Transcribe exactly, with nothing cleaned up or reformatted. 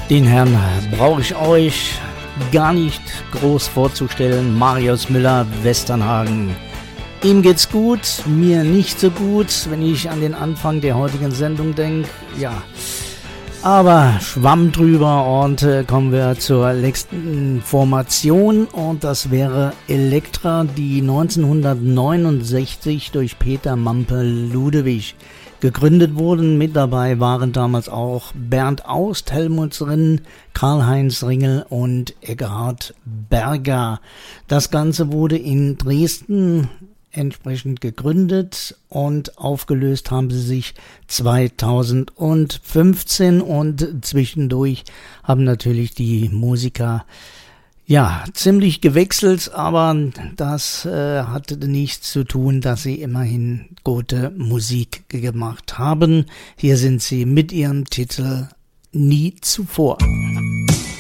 Den Herrn brauche ich euch gar nicht groß vorzustellen. Marius Müller, Westernhagen. Ihm geht's gut, mir nicht so gut, wenn ich an den Anfang der heutigen Sendung denke. Ja, aber Schwamm drüber und äh, kommen wir zur nächsten Formation und das wäre Elektra, die neunzehnhundertneunundsechzig durch Peter Mampe-Ludewig gegründet wurden. Mit dabei waren damals auch Bernd Aust, Helmut Rinn, Karl-Heinz Ringel und Eckehard Berger. Das Ganze wurde in Dresden entsprechend gegründet und aufgelöst haben sie sich zweitausendfünfzehn und zwischendurch haben natürlich die Musiker ja ziemlich gewechselt, aber das äh, hatte nichts zu tun, dass sie immerhin gute Musik gemacht haben. Hier sind sie mit ihrem Titel Nie zuvor.